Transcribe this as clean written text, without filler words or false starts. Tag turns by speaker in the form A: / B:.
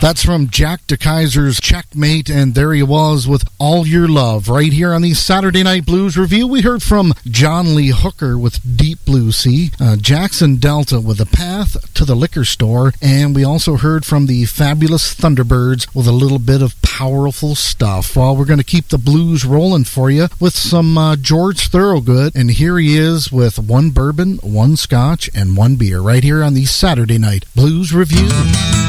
A: That's from Jack DeKaiser's Checkmate, and there he was with All Your Love. Right here on the Saturday Night Blues Review, we heard from John Lee Hooker with Deep Blue Sea, Jackson Delta with The Path to the Liquor Store, and we also heard from the Fabulous Thunderbirds with a little bit of powerful stuff. Well, we're going to keep the blues rolling for you with some George Thorogood, and here he is with one bourbon, one scotch, and one beer right here on the Saturday Night Blues Review.